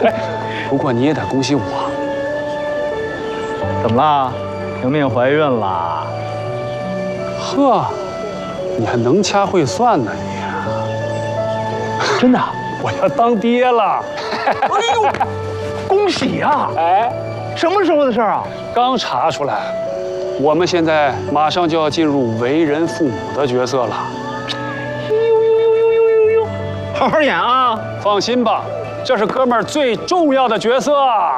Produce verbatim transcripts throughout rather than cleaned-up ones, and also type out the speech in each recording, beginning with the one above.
不过你也得恭喜我。 怎么了？婷婷怀孕了？ 呵，你还能掐会算呢你！ 真的？ 我要当爹了！ 哎呦，恭喜啊！ 哎， 什么时候的事啊？ 刚查出来，我们现在马上就要进入为人父母的角色了。 呦呦呦呦呦呦呦！好好演啊！ 放心吧，这是哥们儿最重要的角色，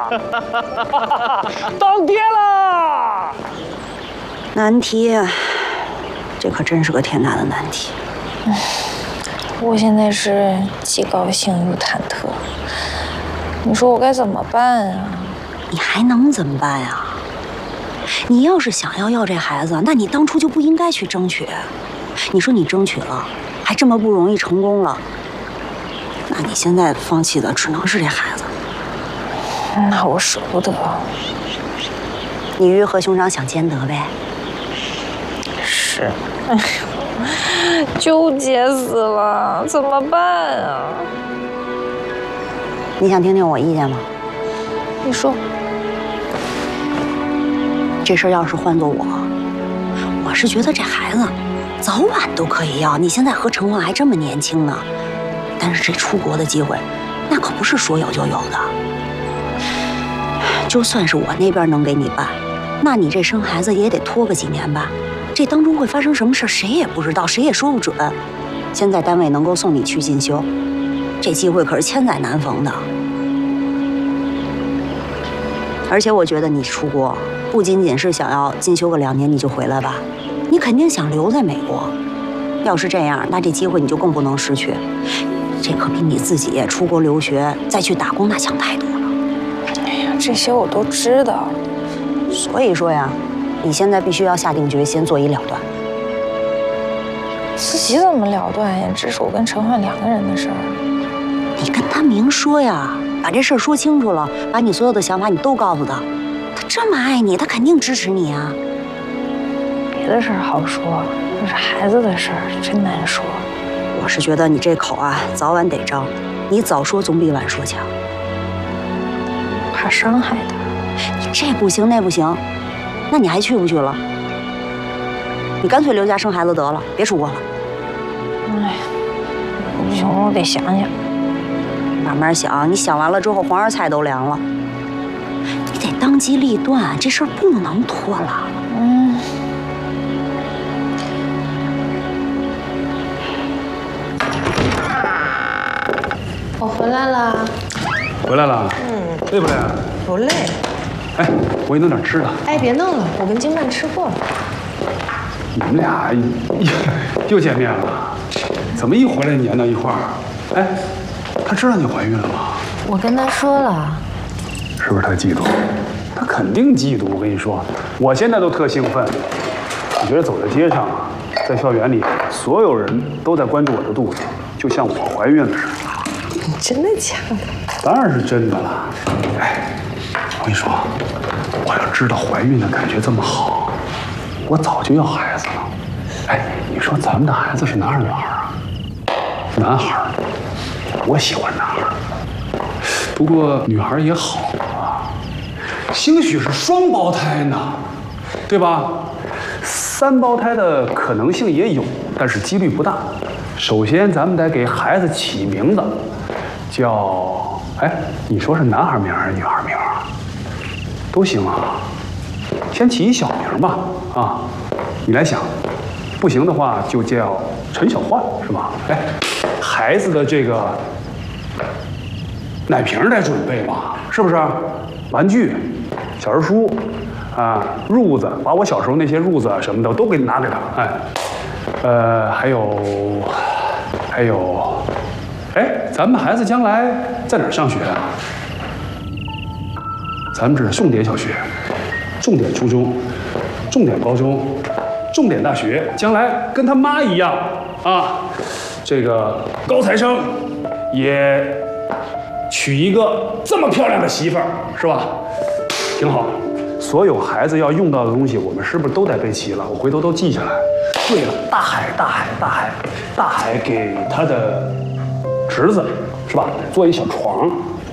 当爹啦！ 难题，这可真是个天大的难题。 我现在是既高兴又忐忑，你说我该怎么办啊？ 你还能怎么办呀？你要是想要要这孩子，那你当初就不应该去争取。你说你争取了，还这么不容易成功了，那你现在放弃的只能是这孩子。 那我舍不得。 你鱼和熊掌想兼得呗？ 是，哎呦，纠结死了，怎么办啊？ 你想听听我意见吗？ 你说。 这事儿要是换做我，我是觉得这孩子早晚都可以要。你现在和程旺还这么年轻呢，但是这出国的机会，那可不是说有就有的。就算是我那边能给你办，那你这生孩子也得拖个几年吧。这当中会发生什么事，谁也不知道，谁也说不准。现在单位能够送你去进修，这机会可是千载难逢的。而且我觉得你出国不仅仅是想要进修个两年你就回来吧，你肯定想留在美国。要是这样，那这机会你就更不能失去。这可比你自己出国留学再去打工那强太多了。 哎呀，这些我都知道。 所以说呀，你现在必须要下定决心做一了断。 自己怎么了断呀？这是我跟陈焕两个人的事儿。 你跟他明说呀，把这事儿说清楚了，把你所有的想法你都告诉他。他这么爱你，他肯定支持你啊。 别的事儿好说，可是孩子的事儿真难说。 我是觉得你这口啊，早晚得张，你早说总比晚说强。 怕伤害他。 你这不行那不行，那你还去不去了？你干脆留家生孩子得了，别出国了。 哎，不行，我得想想。 慢慢想，你想完了之后，黄芽菜都凉了。你得当机立断，这事儿不能拖了。 嗯。我回来了。 回来了。嗯。累不累啊？ 不累。 哎，我给你弄点吃的。 哎，别弄了，我跟金曼吃过了。 你们俩又见面了，怎么一回来黏到一块儿？哎，他知道你怀孕了吗？ 我跟他说了。 是不是他嫉妒？他肯定嫉妒。我跟你说，我现在都特兴奋。我觉得走在街上啊，在校园里，所有人都在关注我的肚子，就像我怀孕了似的。 真的假的？ 当然是真的了。哎，我跟你说，我要知道怀孕的感觉这么好，我早就要孩子了。哎，你说咱们的孩子是男孩女孩啊？男孩，我喜欢男孩。不过女孩也好啊，兴许是双胞胎呢，对吧？三胞胎的可能性也有，但是几率不大。首先，咱们得给孩子起名字，叫……哎，你说是男孩名还是女孩名啊？都行啊。先起一小名吧，啊，你来想。不行的话，就叫陈小焕，是吧？哎，孩子的这个奶瓶得准备吧，是不是？玩具、小人书啊，褥子，把我小时候那些褥子啊什么的都给拿给他。哎，呃，还有，还有，哎，咱们孩子将来在哪儿上学啊？咱们这是重点小学、重点初中、重点高中、重点大学，将来跟他妈一样啊，这个高材生，也娶一个这么漂亮的媳妇儿，是吧？挺好。所有孩子要用到的东西，我们是不是都得备齐了？我回头都记下来。对了，大海，大海，大海，大海给他的侄子，是吧？做一小床。